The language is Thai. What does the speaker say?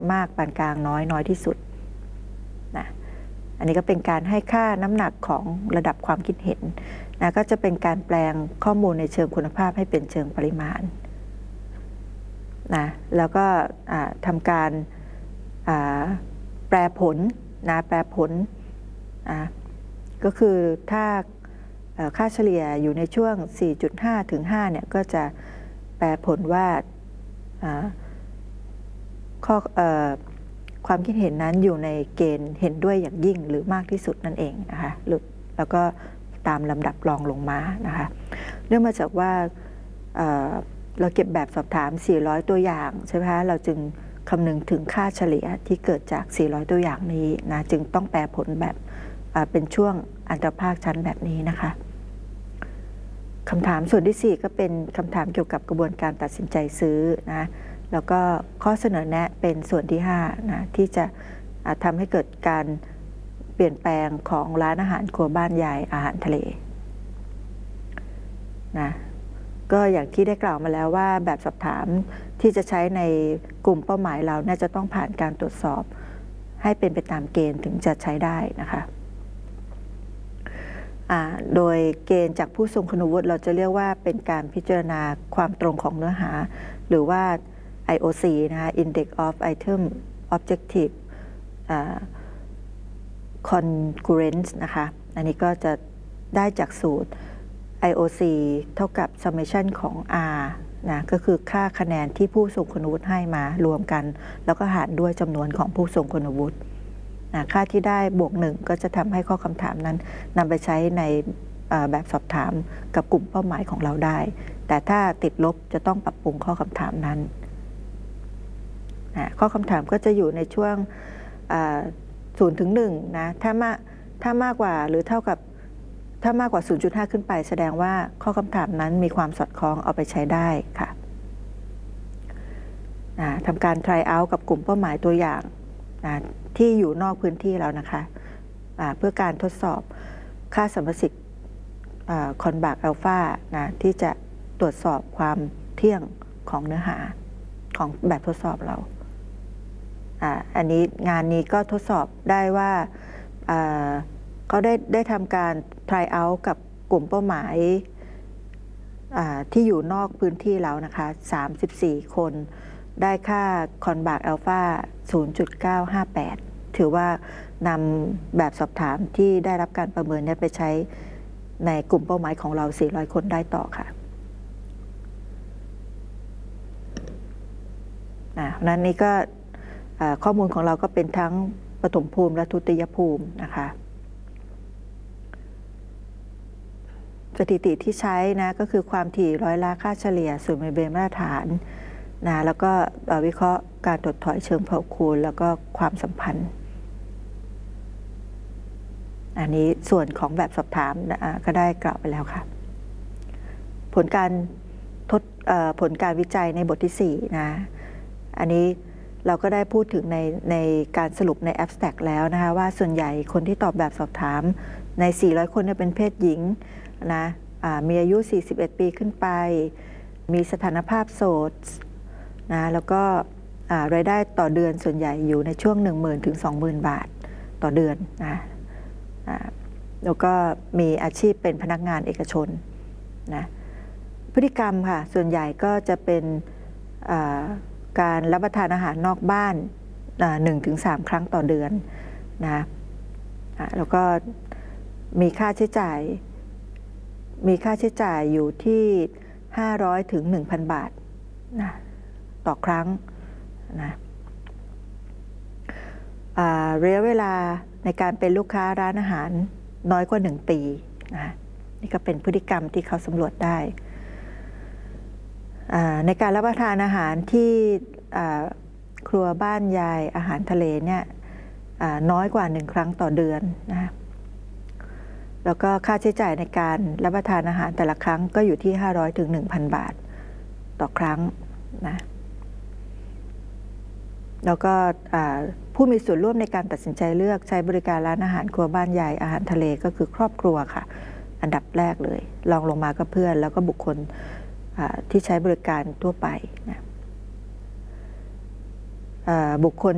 มากปานกลางน้อยที่สุดนะอันนี้ก็เป็นการให้ค่าน้ำหนักของระดับความคิดเห็นนะก็จะเป็นการแปลงข้อมูลในเชิงคุณภาพให้เป็นเชิงปริมาณนะแล้วก็ทำการแปรผลนะแปรผลก็คือถ้าค่าเฉลี่ยอยู่ในช่วง 4.5 ถึง 5เนี่ยก็จะแปรผลว่าความคิดเห็นนั้นอยู่ในเกณฑ์เห็นด้วยอย่างยิ่งหรือมากที่สุดนั่นเองนะคะแล้วก็ตามลำดับรองลงมานะคะเนื่องมาจากว่าเราเก็บแบบสอบถาม 400 ตัวอย่างใช่ไหมคะเราจึงคำนึงถึงค่าเฉลี่ยที่เกิดจาก 400 ตัวอย่างนี้นะจึงต้องแปรผลแบบเป็นช่วงอัตราภาคชั้นแบบนี้นะคะคำถามส่วนที่ 4ก็เป็นคำถามเกี่ยวกับกระบวนการตัดสินใจซื้อนะแล้วก็ข้อเสนอแนะเป็นส่วนที่5นะที่จะทำให้เกิดการเปลี่ยนแปลงของร้านอาหารครัวบ้านยายอาหารทะเลนะก็อย่างที่ได้กล่าวมาแล้วว่าแบบสอบถามที่จะใช้ในกลุ่มเป้าหมายเราน่าจะต้องผ่านการตรวจสอบให้เป็นไปตามเกณฑ์ถึงจะใช้ได้นะคะโดยเกณฑ์จากผู้ทรงคุณวุฒิเราจะเรียกว่าเป็นการพิจารณาความตรงของเนื้อหาหรือว่า IOC นะคะ Index of Item Objective Congruence นะคะอันนี้ก็จะได้จากสูตร IOC เท่ากับ summation ของ R นะก็คือค่าคะแนนที่ผู้ทรงคุณวุฒิให้มารวมกันแล้วก็หารด้วยจำนวนของผู้ทรงคุณวุฒิค่าที่ได้บวก1ก็จะทำให้ข้อคำถามนั้นนำไปใช้ในแบบสอบถามกับกลุ่มเป้าหมายของเราได้แต่ถ้าติดลบจะต้องปรับปรุงข้อคำถามนั้นข้อคำถามก็จะอยู่ในช่วง0 ถึง 1นะถ้ามากกว่าหรือเท่ากับถ้ามากกว่า 0.5 ขึ้นไปแสดงว่าข้อคำถามนั้นมีความสอดคล้องเอาไปใช้ได้ค่ะทำการ try out กับกลุ่มเป้าหมายตัวอย่างที่อยู่นอกพื้นที่แล้วนะคะเพื่อการทดสอบค่าสัมประสิทธิ์คอนบาร์กอัลฟานะที่จะตรวจสอบความเที่ยงของเนื้อหาของแบบทดสอบเราอันนี้งานนี้ก็ทดสอบได้ว่าก็ได้ทำการ try out กับกลุ่มเป้าหมายที่อยู่นอกพื้นที่แล้วนะคะ34 คนได้ค่าคอนบาร์กอัลฟา 0.958 ถือว่านำแบบสอบถามที่ได้รับการประเมินนี้ไปใช้ในกลุ่มเป้าหมายของเรา400 คนได้ต่อค่ะนั้นนี้ก็ข้อมูลของเราก็เป็นทั้งปฐมภูมิและทุติยภูมินะคะสถิติที่ใช้นะก็คือความถี่ร้อยละค่าเฉลี่ยส่วนเบมาตรฐานนะแล้วก็วิเคราะห์การถดถอยเชิงเผ่าคูณแล้วก็ความสัมพันธ์อันนี้ส่วนของแบบสอบถามก็ได้กล่าวไปแล้วค่ะผลการวิจัยในบทที่4นะอันนี้เราก็ได้พูดถึงในการสรุปใน abstract แล้วนะคะว่าส่วนใหญ่คนที่ตอบแบบสอบถามใน400 คนเป็นเพศหญิงนะมีอายุ41 ปีขึ้นไปมีสถานภาพโสดนะแล้วก็รายได้ต่อเดือนส่วนใหญ่อยู่ในช่วง 10,000 ถึง 20,000 บาทต่อเดือนนะแล้วก็มีอาชีพเป็นพนักงานเอกชนนะพฤติกรรมค่ะส่วนใหญ่ก็จะเป็นการรับประทานอาหารนอกบ้าน 1-3 ครั้งต่อเดือนนะแล้วก็มีค่าใช้จ่ายอยู่ที่ 500 ถึง 1,000 บาทนะต่อครั้งนะระยะเวลาในการเป็นลูกค้าร้านอาหารน้อยกว่า1 ปีนะนี่ก็เป็นพฤติกรรมที่เขาสำรวจได้ในการรับประทานอาหารที่ครัวบ้านยายอาหารทะเลเนี่ยน้อยกว่า1 ครั้งต่อเดือนนะแล้วก็ค่าใช้จ่ายในการรับประทานอาหารแต่ละครั้งก็อยู่ที่ 500 ถึง 1,000 บาทต่อครั้งนะแล้วก็ผู้มีส่วนร่วมในการตัดสินใจเลือกใช้บริการร้านอาหารครัวบ้านยายอาหารทะเลก็คือครอบครัวค่ะอันดับแรกเลยรองลงมาก็เพื่อนแล้วก็บุคคลที่ใช้บริการทั่วไปนะบุคคล